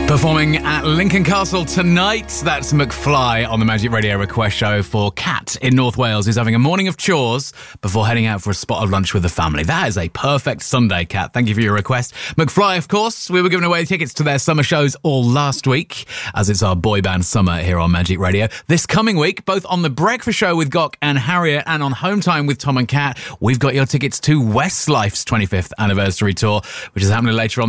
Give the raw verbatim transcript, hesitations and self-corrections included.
Performing at Lincoln Castle tonight, that's McFly on the Magic Radio Request Show for Kat in North Wales, who's having a morning of chores before heading out for a spot of lunch with the family. That is a perfect Sunday, Kat. Thank you for your request. McFly, of course, we were giving away tickets to their summer shows all last week, as it's our boy band summer here on Magic Radio. This coming week, both on The Breakfast Show with Gok and Harriet and on Home Time with Tom and Kat, we've got your tickets to Westlife's twenty-fifth anniversary tour, which is happening later on